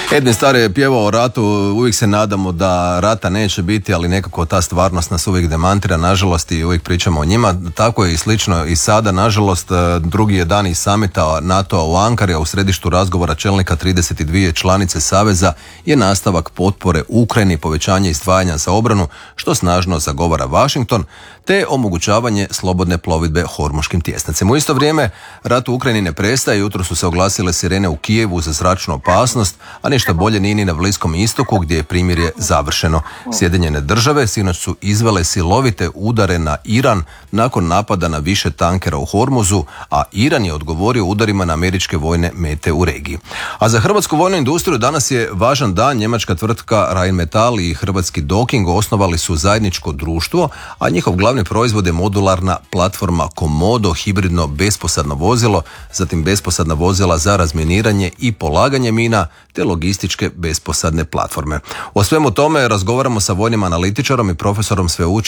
Edwin Starr je pjevao o ratu, uvijek se nadamo da rata neće biti, ali nekako ta stvarnost nas uvijek demantira, nažalost, i uvijek pričamo o njima. Tako je i slično i sada, nažalost. Drugi je dan iz samita NATO-a u Ankari, a u središtu razgovora čelnika 32 članice Saveza je nastavak potpore Ukrajini, povećanje izdvajanja za obranu, što snažno zagovara Washington, te omogućavanje slobodne plovidbe hormuškim tjesnacima. U isto vrijeme, rat u Ukrajini ne prestaje, jutro su se oglasile sirene u Kijevu za zračnu opasnost, a ništa bolje nije ni na Bliskom istoku gdje je primirje završeno. Sjedinjene države sinoć su izvele silovite udare na Iran nakon napada na više tankera u Hormuzu, a Iran je odgovorio udarima na američke vojne mete u regiji. A za hrvatsku vojnu industriju danas je važan dan. Njemačka tvrtka Rheinmetall i hrvatski Docking osnovali su zajedničko društvo, a njihov glavni proizvod je modularna platforma Komodo, hibridno besposadno vozilo, zatim besposadna vozila za razminiranje i polaganje mina, te logističke besposadne platforme. O svemu tome razgovaramo sa vojnim analitičarom i profesorom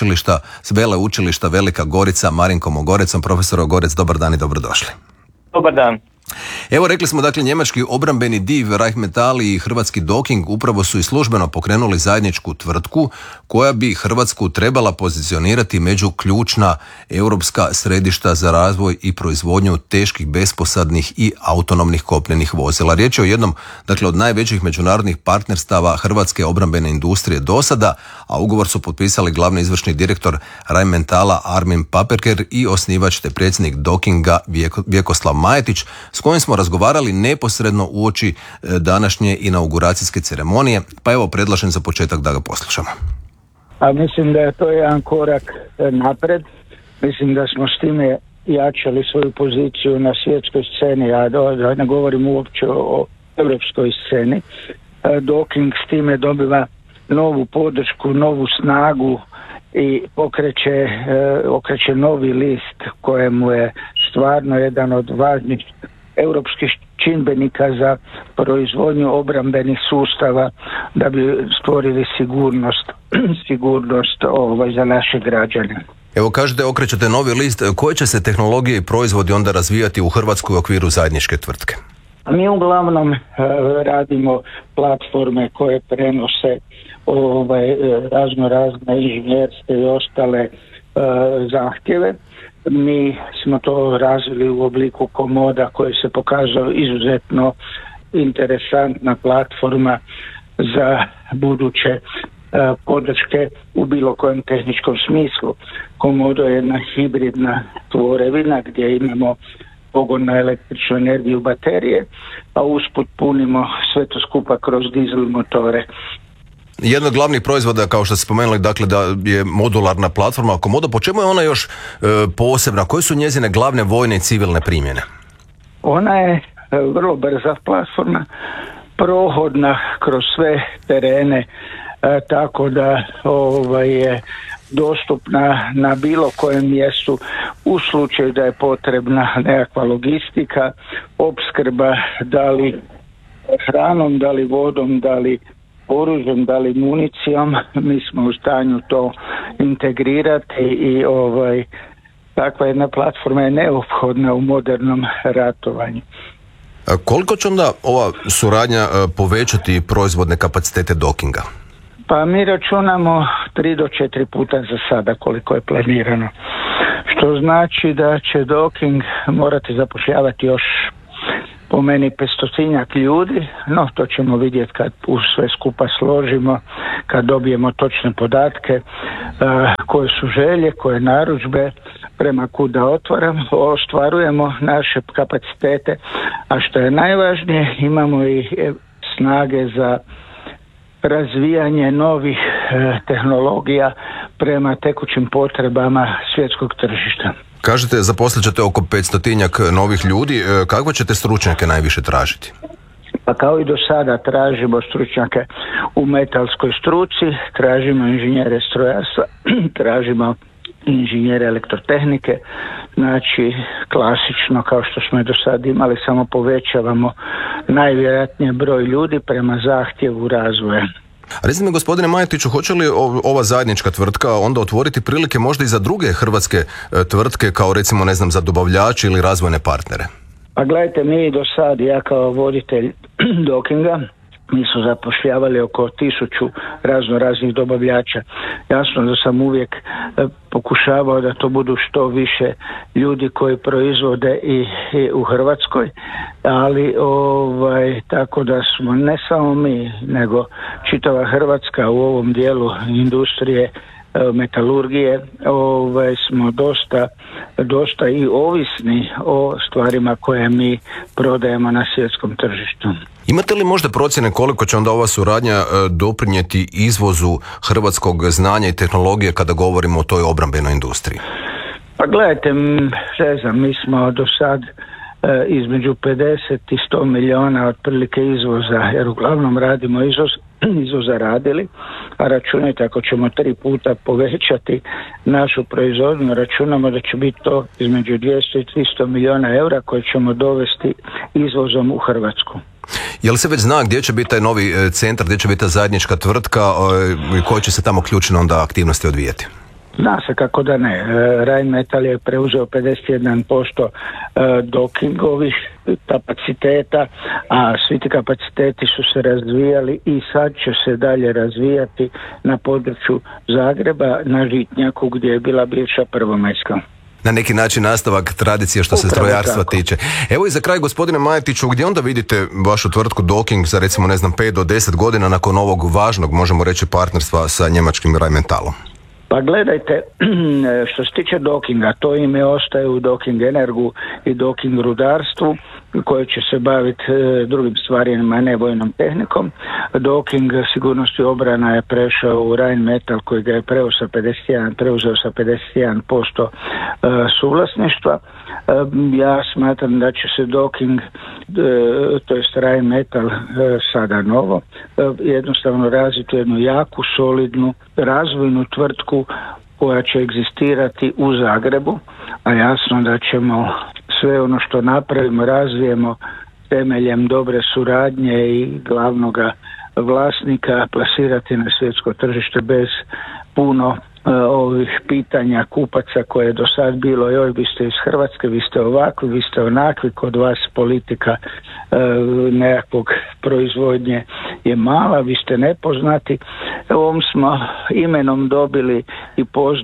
Veleučilišta Velika Gorica, Marinkom Ogorecom. Profesor Ogorec, dobar dan i dobrodošli. Dobar dan. Evo, rekli smo, dakle, njemački obrambeni div Rheinmetall i hrvatski Docking upravo su i službeno pokrenuli zajedničku tvrtku koja bi Hrvatsku trebala pozicionirati među ključna europska središta za razvoj i proizvodnju teških, besposadnih i autonomnih kopnenih vozila. Riječ je o jednom, dakle, od najvećih međunarodnih partnerstava hrvatske obrambene industrije do sada, a ugovor su potpisali glavni izvršni direktor Rheinmetalla Armin Paperker i osnivač te predsjednik Dockinga Vjekoslav Majetić, s kojim smo razgovarali neposredno uoči današnje inauguracijske ceremonije, pa evo predlažem za početak da ga poslušamo. A mislim da je to jedan korak napred. Mislim da smo s time jačali svoju poziciju na svjetskoj sceni, a da ne govorim uopće o europskoj sceni. Docking s time dobiva novu podršku, novu snagu i okreće novi list kojemu je stvarno jedan od važnih europskih čimbenika za proizvodnju obrambenih sustava da bi stvorili sigurnost za naše građane. Evo, kažete, okrećete novi list. Koje će se tehnologije i proizvodi onda razvijati u Hrvatskoj u okviru zajedničke tvrtke? Mi uglavnom radimo platforme koje prenose razne inženjerske i ostale zahtjeve. Mi smo to razvili u obliku Komoda koji se pokazao izuzetno interesantna platforma za buduće podrške u bilo kojem tehničkom smislu. Komodo je jedna hibridna tvorevina gdje imamo pogon na električnu energiju baterije, a usput punimo sve to skupa kroz dizel motore. Jedan od glavnih proizvoda, kao što ste spomenuli, dakle, da je modularna platforma Komodo. Po čemu je ona još posebna? Koje su njezine glavne vojne i civilne primjene? Ona je vrlo brza platforma, prohodna kroz sve terene, tako da je dostupna na bilo kojem mjestu u slučaju da je potrebna nekakva logistika, opskrba, da li hranom, da li vodom, da li oružjem, da li municijom. Mi smo u stanju to integrirati i takva jedna platforma je neophodna u modernom ratovanju. Koliko će onda ova suradnja povećati proizvodne kapacitete Dockinga? Pa mi računamo 3 do 4 puta za sada koliko je planirano. Što znači da će Docking morati zapošljavati još po meni 500 ljudi, no to ćemo vidjeti kad sve skupa složimo, kad dobijemo točne podatke, koje su želje, koje narudžbe, prema kuda ostvarujemo naše kapacitete, a što je najvažnije, imamo i snage za razvijanje novih tehnologija prema tekućim potrebama svjetskog tržišta. Kažete, zaposlit ćete oko 500 novih ljudi. Kakve ćete stručnjake najviše tražiti? Pa kao i do sada tražimo stručnjake u metalskoj struci, tražimo inženjere strojarstva, tražimo inženjere elektrotehnike, znači klasično kao što smo i do sada imali, samo povećavamo najvjerojatnije broj ljudi prema zahtjevu razvoja. Recite mi, gospodine Majetiću, hoće li ova zajednička tvrtka onda otvoriti prilike možda i za druge hrvatske tvrtke, kao recimo, ne znam, za dobavljače ili razvojne partnere? Pa gledajte, mi do sad, ja kao voditelj Dockinga, mi su zapošljavali oko 1000 raznih dobavljača. Jasno da sam uvijek pokušavao da to budu što više ljudi koji proizvode i u Hrvatskoj, ali tako da smo ne samo mi, nego čitava Hrvatska u ovom dijelu industrije metalurgije smo dosta i ovisni o stvarima koje mi prodajemo na svjetskom tržištu. Imate li možda procjene koliko će onda ova suradnja doprinijeti izvozu hrvatskog znanja i tehnologije kada govorimo o toj obrambenoj industriji? Pa gledajte, mi smo do sad između 50 i 100 milijuna otprilike izvoza, jer uglavnom radimo izvoza radili, a računajte ako ćemo 3 puta povećati našu proizvodnju, računamo da će biti to između 200 i 300 milijuna eura koje ćemo dovesti izvozom u Hrvatsku. Je li se već zna gdje će biti taj novi centar, gdje će biti ta zajednička tvrtka koja će se tamo ključno onda aktivnosti odvijati? Zna se kako da ne. Rheinmetall je preuzeo 51% Dockingovih kapaciteta, a svi ti kapaciteti su se razvijali i sad će se dalje razvijati na području Zagreba, na Žitnjaku gdje je bila bivša Prvomajska. Na neki način nastavak tradicije što se strojarstva tiče. Evo i za kraj, gospodine Majetiću, gdje onda vidite vašu tvrtku Docking za recimo 5 do 10 godina nakon ovog važnog, možemo reći, partnerstva sa njemačkim Rheinmetallom? Pa gledajte, što se tiče Dockinga, to ime ostaje u Docking Energu i Docking rudarstvu koje će se baviti drugim stvarima, ne vojnom tehnikom. Docking sigurnost i obrana je prešao u Rheinmetall koji ga je preuzeo sa 51% suvlasništva. Ja smatram da će se Docking, to jest Rheinmetall sada novo, jednostavno razviti jednu jaku, solidnu, razvojnu tvrtku koja će egzistirati u Zagrebu, a jasno da ćemo sve ono što napravimo, razvijemo temeljem dobre suradnje i glavnoga vlasnika plasirati na svjetsko tržište bez puno ovih pitanja kupaca koje je do sad bilo, joj vi ste iz Hrvatske, vi ste ovakvi, vi ste onakvi, kod vas politika nekakvog proizvodnje je mala, vi ste nepoznati. Ovom smo imenom dobili i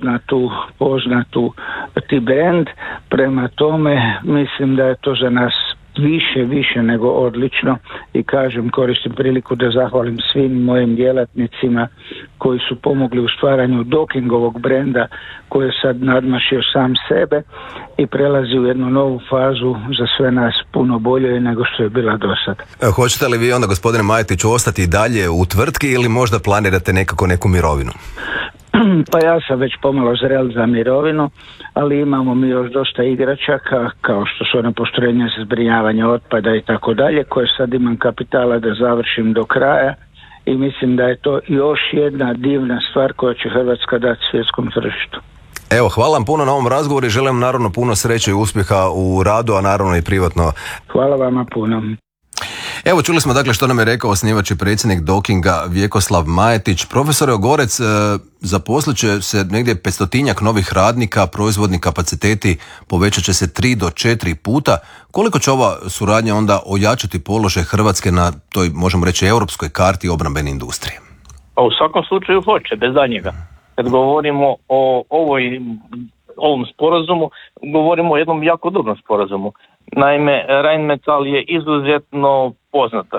poznatu ti brand, prema tome mislim da je to za nas više nego odlično i kažem, koristim priliku da zahvalim svim mojim djelatnicima koji su pomogli u stvaranju Dockingovog brenda koji je sad nadmašio sam sebe i prelazi u jednu novu fazu za sve nas puno bolje nego što je bila do sad. Hoćete li vi onda, gospodine Majetiću, ostati dalje u tvrtki ili možda planirate neku mirovinu? Pa ja sam već pomalo zrel za mirovinu, ali imamo mi još dosta igračaka kao što su ona postrojenja za zbrinjavanje otpada i tako dalje, koje sad imam kapitala da završim do kraja i mislim da je to još jedna divna stvar koja će Hrvatska dati svjetskom tržištu. Evo, hvala vam puno na ovom razgovoru i želim naravno puno sreće i uspjeha u radu, a naravno i privatno. Hvala vama puno. Evo, čuli smo dakle što nam je rekao osnivač i predsjednik Dockinga Vjekoslav Majetić. Profesore Ogorec, zaposlit će se negdje 500-tinjak novih radnika, proizvodni kapaciteti povećat će se 3 do 4 puta. Koliko će ova suradnja onda ojačati položaj Hrvatske na toj, možemo reći, europskoj karti obrambene industrije? Pa u svakom slučaju hoće, bez danjega. Kad govorimo o ovom sporazumu, govorimo o jednom jako dobrom sporazumu. Naime, Rheinmetall je izuzetno poznata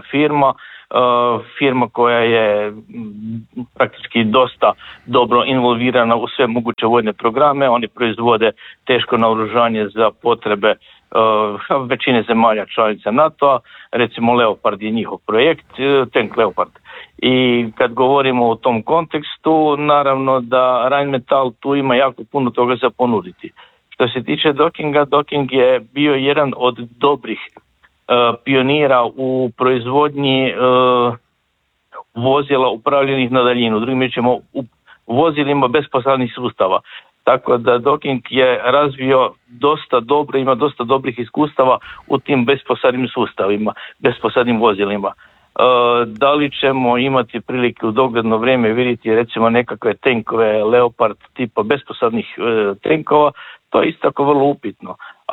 firma koja je praktički dosta dobro involvirana u sve moguće vojne programe. Oni proizvode teško naoružanje za potrebe većine zemalja članica NATO-a, recimo Leopard je njihov projekt, tank Leopard. I kad govorimo o tom kontekstu, naravno da Rheinmetall tu ima jako puno toga za ponuditi. Što se tiče Dockinga, Docking je bio jedan od dobrih pionira u proizvodnji vozila upravljenih na daljinu. Drugim riječima, u vozilima besposadnih sustava. Tako da Docking je razvio dosta dobro, ima dosta dobrih iskustava u tim besposadnim sustavima, besposadnim vozilima. Da li ćemo imati prilike u dogledno vrijeme vidjeti recimo nekakve tenkove Leopard tipa besposadnih tenkova, to je isto tako vrlo upitno.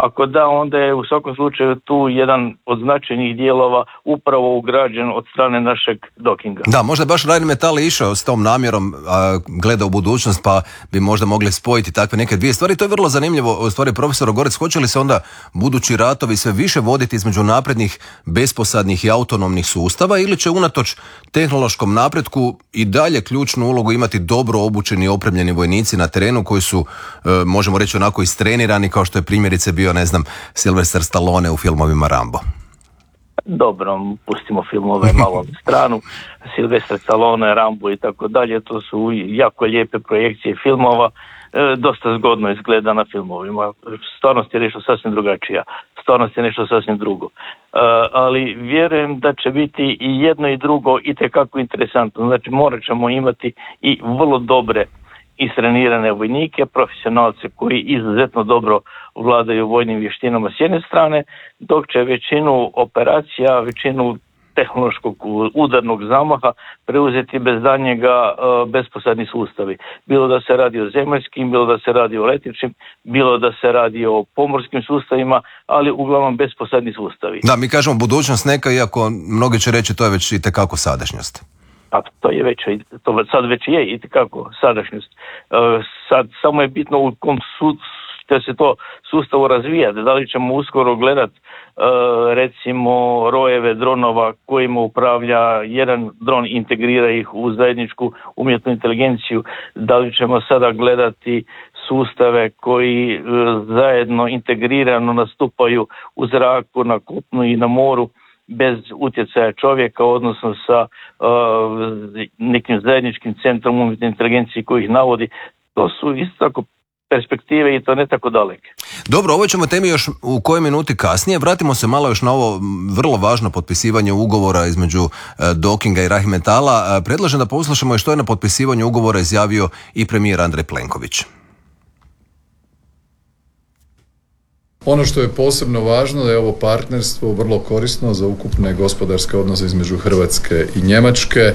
Ako da, onda je u svakom slučaju tu jedan od značajnih dijelova upravo ugrađen od strane našeg Dockinga. Da, možda baš Rheinmetall išao s tom namjerom, gleda u budućnost, pa bi možda mogli spojiti takve neke dvije stvari. To je vrlo zanimljivo, u stvari, profesor Ogorec, hoće li se onda budući ratovi sve više voditi između naprednih, besposadnih i autonomnih sustava, ili će unatoč tehnološkom napretku i dalje ključnu ulogu imati dobro obučeni i opremljeni vojnici na terenu koji su, možemo reći, onako istrenirani, kao što je primjerice bio, ne znam, Sylvester Stallone u filmovima Rambo? Dobro, pustimo filmove malo na stranu. Sylvester Stallone, Rambo i tako dalje, to su jako lijepe projekcije filmova, dosta zgodno izgleda na filmovima. Stvarnost je nešto sasvim drugačija, stvarnost je nešto sasvim drugo. Ali vjerujem da će biti i jedno i drugo itekako interesantno. Znači, morat ćemo imati i vrlo dobre istrenirane vojnike, profesionalce koji izuzetno dobro vladaju vojnim vještinama s jedne strane, dok će većinu operacija, većinu tehnološkog udarnog zamaha preuzeti bez daljnjega besposadni sustavi. Bilo da se radi o zemaljskim, bilo da se radi o električnim, bilo da se radi o pomorskim sustavima, ali uglavnom besposadni sustavi. Da, mi kažemo budućnost neka, iako mnogi će reći to je već itekako sadašnjost. A to je već, to sad već je itekako sadašnjost. Sad samo je bitno u kom će se to sustavu razvijati. Da li ćemo uskoro gledati recimo rojeve dronova kojima upravlja jedan dron, integrira ih u zajedničku umjetnu inteligenciju. Da li ćemo sada gledati sustave koji zajedno integrirano nastupaju u zraku, na kopnu i na moru bez utjecaja čovjeka, odnosno sa nekim zajedničkim centrom umjetne inteligencije koji ih navodi. To su isto tako perspektive i to ne tako daleke. Dobro, ovoj ćemo temi još u kojoj minuti kasnije. Vratimo se malo još na ovo vrlo važno potpisivanje ugovora između Dockinga i Rheinmetalla. Predlažem da poslušamo što je na potpisivanju ugovora izjavio i premijer Andrej Plenković. Ono što je posebno važno da je ovo partnerstvo vrlo korisno za ukupne gospodarske odnose između Hrvatske i Njemačke.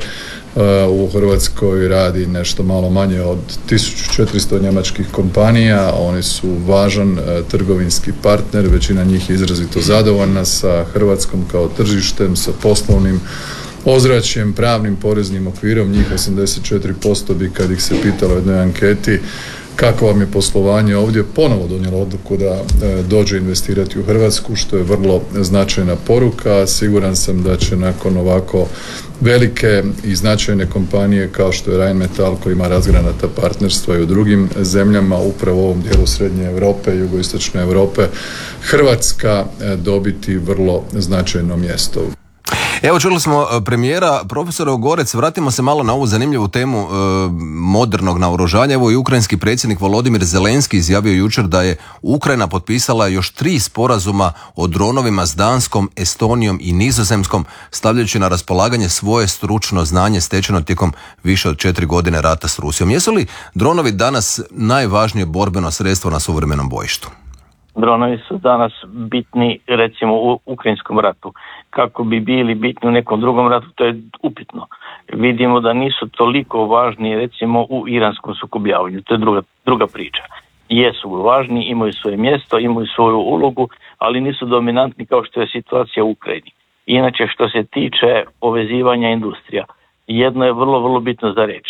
U Hrvatskoj radi nešto malo manje od 1400 njemačkih kompanija, oni su važan trgovinski partner, većina njih je izrazito zadovoljna sa Hrvatskom kao tržištem, sa poslovnim ozračjem, pravnim, poreznim okvirom. Njih 84% bi, kad ih se pitalo u jednoj anketi kako vam je poslovanje ovdje, ponovo donijelo odluku da dođe investirati u Hrvatsku, što je vrlo značajna poruka. Siguran sam da će nakon ovako velike i značajne kompanije kao što je Rheinmetall, koji ima razgranata partnerstva i u drugim zemljama, upravo u ovom dijelu Srednje Europe i Jugoistočne Europe, Hrvatska dobiti vrlo značajno mjesto. Evo, čuli smo premijera. Profesor Ogorec, vratimo se malo na ovu zanimljivu temu modernog naoružanja. Evo i ukrajinski predsjednik Volodimir Zelenski izjavio jučer da je Ukrajina potpisala još 3 sporazuma o dronovima s Danskom, Estonijom i Nizozemskom, stavljajući na raspolaganje svoje stručno znanje stečeno tijekom više od 4 godine rata s Rusijom. Jesu li dronovi danas najvažnije borbeno sredstvo na suvremenom bojištu? Dronovi su danas bitni, recimo, u ukrajinskom ratu. Kako bi bili bitni u nekom drugom ratu, to je upitno. Vidimo da nisu toliko važni, recimo, u iranskom sukobljavanju. To je druga priča. Jesu važni, imaju svoje mjesto, imaju svoju ulogu, ali nisu dominantni kao što je situacija u Ukrajini. Inače, što se tiče povezivanja industrija, jedno je vrlo, vrlo bitno za reći.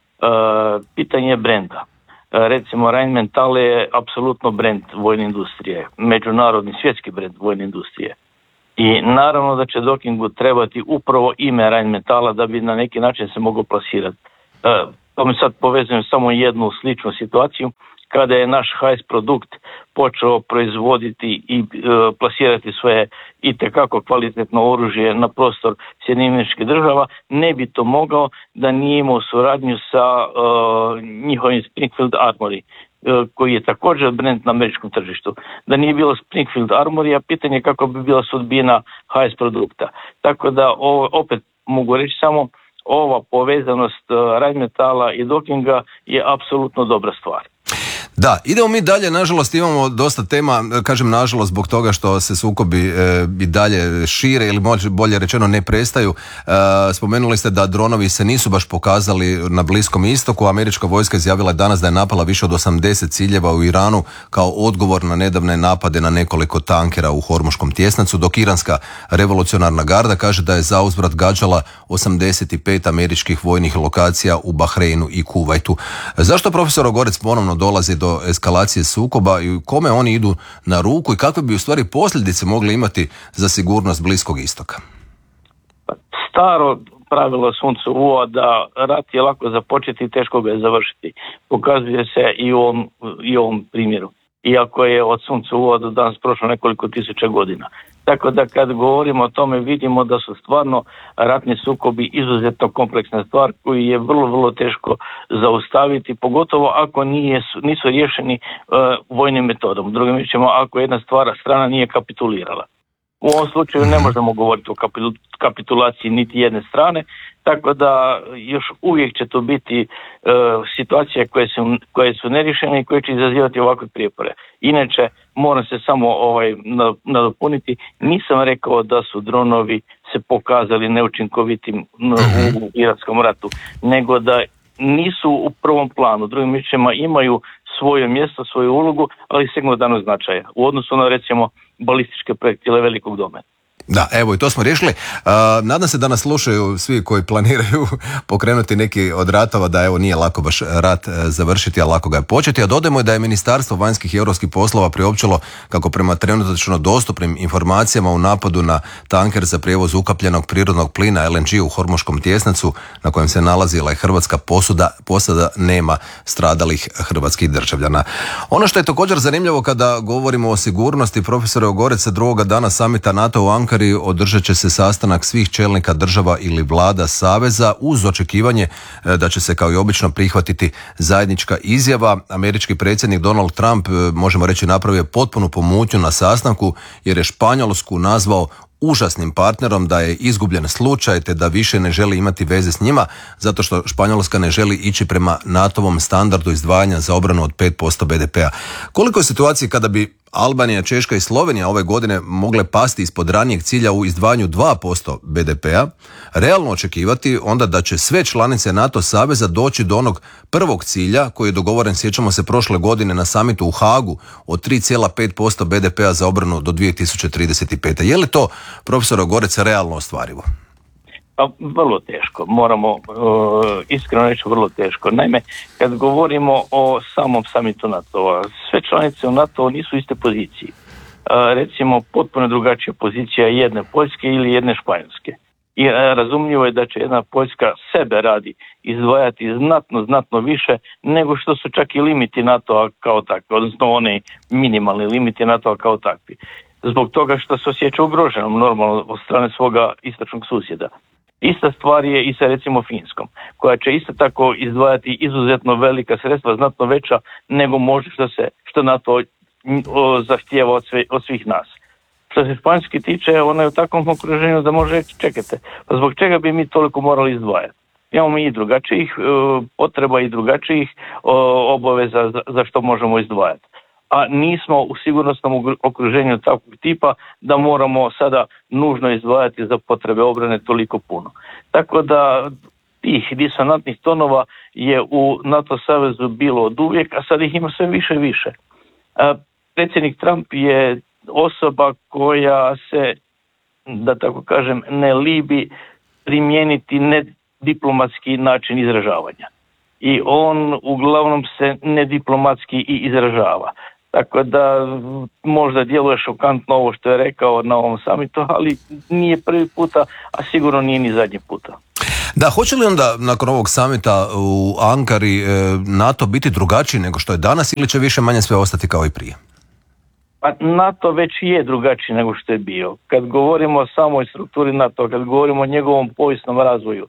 Pitanje brenda. Recimo, Rheinmetall je apsolutno brend vojne industrije, međunarodni svjetski brend vojne industrije. I naravno da će Dockingu trebati upravo ime Rheinmetalla da bi na neki način se mogao plasirati. To mi sad povezujem samo jednu sličnu situaciju, kada je naš HS produkt počeo proizvoditi i plasirati svoje itekako kvalitetno oružje na prostor Sjedinjenih Država, ne bi to mogao da nije imao suradnju sa njihovim Springfield Armory, koji je također brend na američkom tržištu. Da nije bilo Springfield Armory, a pitanje kako bi bila sudbina HS produkta. Tako da opet mogu reći samo ova povezanost Rheinmetalla i Dockinga je apsolutno dobra stvar. Da, idemo mi dalje, nažalost imamo dosta tema, kažem nažalost zbog toga što se sukobi i dalje šire ili bolje rečeno ne prestaju. Spomenuli ste da dronovi se nisu baš pokazali na Bliskom istoku. Američka vojska izjavila je danas da je napala više od 80 ciljeva u Iranu kao odgovor na nedavne napade na nekoliko tankera u Hormuškom tjesnacu, dok iranska revolucionarna garda kaže da je zauzvrat gađala 85 američkih vojnih lokacija u Bahreinu i Kuvajtu. Zašto profesor Ogorec ponovno dolazi do eskalacije sukoba i kome oni idu na ruku i kakve bi u stvari posljedice mogli imati za sigurnost Bliskog istoka? Staro pravilo suncovuda da rat je lako započeti i teško ga je završiti. Pokazuje se i u ovom primjeru. Iako je od suncovuda do danas prošlo nekoliko tisuća godina. Tako da kad govorimo o tome vidimo da su stvarno ratni sukobi izuzetno kompleksna stvar koju je vrlo, vrlo teško zaustaviti, pogotovo ako nisu riješeni vojnim metodom. Drugim riječima, ako jedna strana nije kapitulirala. U ovom slučaju ne možemo govoriti o kapitulaciji niti jedne strane, tako da još uvijek će to biti situacije koje su neriješene i koje će izazivati ovakve prijepore. Inače, moram se samo nadopuniti, nisam rekao da su dronovi se pokazali neučinkovitim u iranskom ratu, nego da nisu u prvom planu. Drugim riječima imaju svoje mjesto, svoju ulogu, ali sekundarnog značaja u odnosu na recimo balističke projektile velikog dometa. Da, evo i to smo riješili. Nadam se da nas slušaju svi koji planiraju pokrenuti neki od ratova, da evo nije lako baš rat završiti, a lako ga je početi. A dodajmo da je Ministarstvo vanjskih i europskih poslova priopćilo kako prema trenutačno dostupnim informacijama u napadu na tanker za prijevoz ukapljenog prirodnog plina LNG u Hormuškom tjesnacu na kojem se nalazila i hrvatska posada nema stradalih hrvatskih državljana. Ono što je također zanimljivo kada govorimo o sigurnosti, profesore Ogorec, drugoga dana samita NATO u Ankari održat će se sastanak svih čelnika država ili vlada saveza uz očekivanje da će se kao i obično prihvatiti zajednička izjava. Američki predsjednik Donald Trump, možemo reći, napravio potpunu pomutnju na sastanku jer je Španjolsku nazvao užasnim partnerom, da je izgubljen slučaj te da više ne želi imati veze s njima zato što Španjolska ne želi ići prema NATO-vom standardu izdvajanja za obranu od 5% BDP-a. Koliko je situacije kada bi Albanija, Češka i Slovenija ove godine mogle pasti ispod ranijeg cilja u izdvajanju 2% BDP-a, realno očekivati onda da će sve članice NATO saveza doći do onog prvog cilja koji je dogovoren, sjećamo se, prošle godine na samitu u Hagu od 3,5% BDP-a za obranu do 2035. Je li to, profesor Ogorec, realno ostvarivo? Pa vrlo teško, moramo iskreno reći vrlo teško. Naime, kad govorimo o samom samitu NATO-a, sve članice u NATO nisu iste pozicije. Recimo, potpuno drugačija pozicija jedne Poljske ili jedne Španjolske. I razumljivo je da će jedna Poljska sebe radi izdvajati znatno više nego što su čak i limiti NATO-a kao takvi, odnosno one minimalni limiti NATO-a kao takvi. Zbog toga što se osjeća ugroženom normalno od strane svoga istočnog susjeda. Ista stvar je i sa recimo Finskom, koja će isto tako izdvajati izuzetno velika sredstva, znatno veća nego možda što NATO zahtijeva od svih nas. Što se Španjolske tiče, ona je u takvom okruženju da može reći, čekajte, pa zbog čega bi mi toliko morali izdvajati? Imamo i drugačijih potreba i drugačijih obaveza za što možemo izdvajati. A nismo u sigurnosnom okruženju takvog tipa da moramo sada nužno izdvajati za potrebe obrane toliko puno. Tako da tih disonantnih tonova je u NATO savezu bilo od uvijek, a sad ih ima sve više i više. Predsjednik Trump je osoba koja se, da tako kažem, ne libi primijeniti nediplomatski način izražavanja. I on uglavnom se nediplomatski i izražava. Tako da možda djeluje šokantno ovo što je rekao na ovom samitu, ali nije prvi puta, a sigurno nije ni zadnji puta. Da, hoće li onda nakon ovog samita u Ankari NATO biti drugačiji nego što je danas ili će više manje sve ostati kao i prije? Pa NATO već je drugačiji nego što je bio. Kad govorimo o samoj strukturi NATO, kad govorimo o njegovom povijesnom razvoju,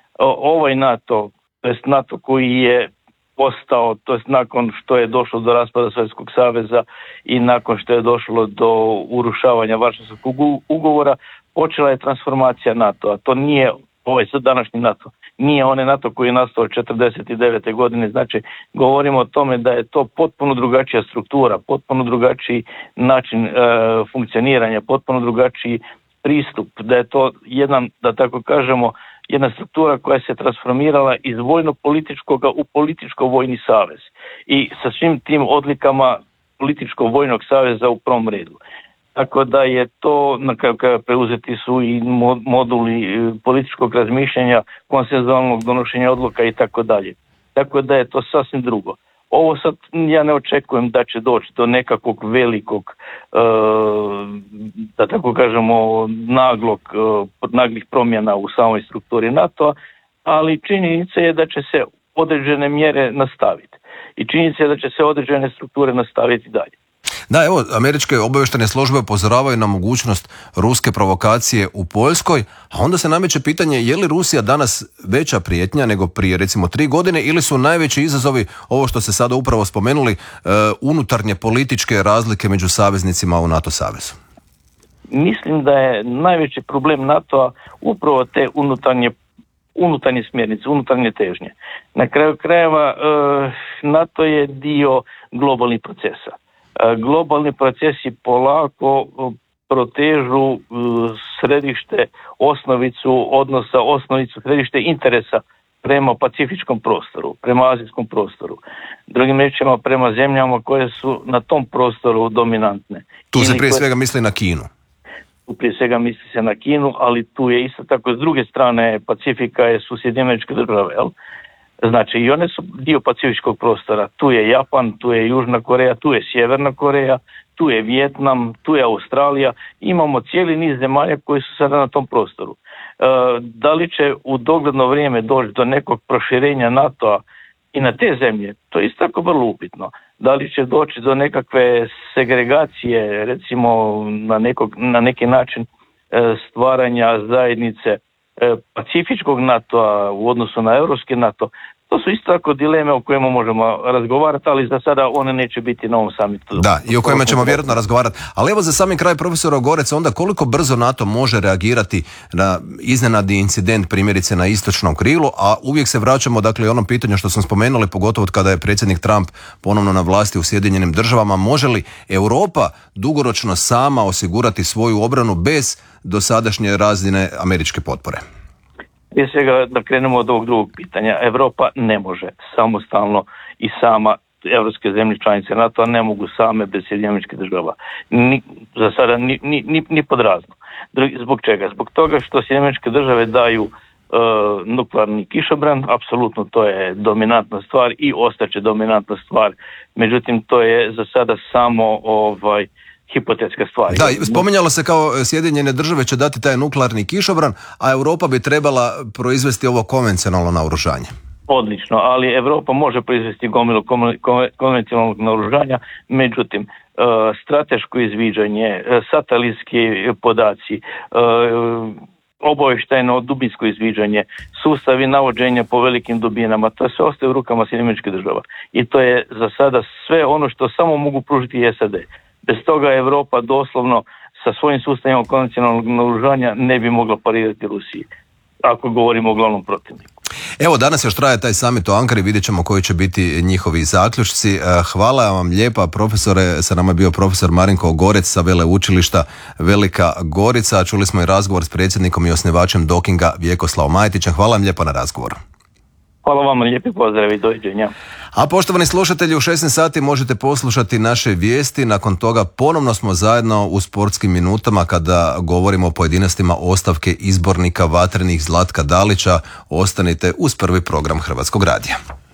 ovaj NATO, to jest NATO koji je postao, to jest nakon što je došlo do raspada Sovjetskog saveza i nakon što je došlo do urušavanja Varšavskog ugovora, počela je transformacija NATO-a. To nije ovaj sad današnji NATO. Nije onaj NATO koji je nastao 1949. godine, znači govorimo o tome da je to potpuno drugačija struktura, potpuno drugačiji način funkcioniranja, potpuno drugačiji pristup, da je to jedan, da tako kažemo, jedna struktura koja se transformirala iz vojno-političkoga u političko-vojni savez i sa svim tim odlikama političko-vojnog saveza u prvom redu. Tako da je to, na kraju kada preuzeti su i moduli političkog razmišljanja, konsenzualnog donošenja odluka i tako dalje. Tako da je to sasvim drugo. Ovo sad ja ne očekujem da će doći do nekakvog velikog, da tako kažemo, naglih promjena u samoj strukturi NATO-a, ali činjenica je da će se određene mjere nastaviti. I činjenica je da će se određene strukture nastaviti dalje. Da, evo, američke obavještajne službe upozoravaju na mogućnost ruske provokacije u Poljskoj, a onda se nameće pitanje je li Rusija danas veća prijetnja nego prije recimo 3 godine ili su najveći izazovi, ovo što ste sada upravo spomenuli, unutarnje političke razlike među saveznicima u NATO savezu? Mislim da je najveći problem NATO-a upravo te unutarnje smjernice, unutarnje težnje. Na kraju krajeva NATO je dio globalnih procesa. Globalni procesi polako protežu središte, osnovicu središte interesa prema pacifičkom prostoru, prema azijskom prostoru. Drugim riječima prema zemljama koje su na tom prostoru dominantne. Tu se prije svega misli na Kinu. Tu prije svega misli se na Kinu, ali tu je isto tako s druge strane Pacifika su Sjedinjene Američke Države, jel? Znači i one su dio pacifičkog prostora, tu je Japan, tu je Južna Koreja, tu je Sjeverna Koreja, tu je Vijetnam, tu je Australija, imamo cijeli niz zemalja koji su sada na tom prostoru. Da li će u dogledno vrijeme doći do nekog proširenja NATO-a i na te zemlje, to je isto tako vrlo upitno. Da li će doći do nekakve segregacije, recimo na neki način stvaranja zajednice pacifičkog NATO-a u odnosu na europski NATO, to su isto tako dileme o kojima možemo razgovarati, ali za sada one neće biti na ovom samitu. Da, i o kojima ćemo vjerojatno razgovarati. Ali evo za sami kraj, profesor Ogorec, onda koliko brzo NATO može reagirati na iznenadni incident primjerice na istočnom krilu, a uvijek se vraćamo dakle onom pitanju što smo spomenuli, pogotovo kada je predsjednik Trump ponovno na vlasti u Sjedinjenim Državama, može li Europa dugoročno sama osigurati svoju obranu bez dosadašnje razine američke potpore? Prije svega da krenemo od ovog drugog pitanja. Europa ne može samostalno i sama, evropske zemlje članice NATO-a ne mogu same bez Sjedinjenih Američkih Država. Za sada ni pod razno. Zbog čega? Zbog toga što Sjedinjene Američke Države daju nuklearni kišobran, apsolutno to je dominantna stvar i ostaće dominantna stvar. Međutim, to je za sada samo hipotetska stvar. Da, spominjalo se kao Sjedinjene Države će dati taj nuklearni kišobran, a Europa bi trebala proizvesti ovo konvencionalno naoružanje. Odlično, ali Europa može proizvesti gomilu konvencionalnog naoružanja, međutim, strateško izviđanje, satelitski podaci, obavještajno dubinsko izviđanje, sustavi navođenja po velikim dubinama, to sve ostaje u rukama Sjedinjenih Američkih Država. I to je za sada sve ono što samo mogu pružiti SAD. Bez toga Europa doslovno sa svojim sustavima konvencionalnog naoružanja ne bi mogla parirati Rusiji, ako govorimo o glavnom protivniku. Evo, danas još traje taj summit u Ankari, vidjet ćemo koji će biti njihovi zaključci. Hvala vam lijepa, profesore. Sa nama je bio profesor Marinko Ogorec sa Veleučilišta Velika Gorica. Čuli smo i razgovor s predsjednikom i osnivačem Dokinga Vjekoslavom Majetićem. Hvala vam lijepa na razgovoru. Hvala vam, lijepi pozdrav i doviđenja. A poštovani slušatelji, u 16 sati možete poslušati naše vijesti. Nakon toga ponovno smo zajedno u sportskim minutama kada govorimo o pojedinostima ostavke izbornika vatrenih Zlatka Dalića. Ostanite uz prvi program Hrvatskog radija.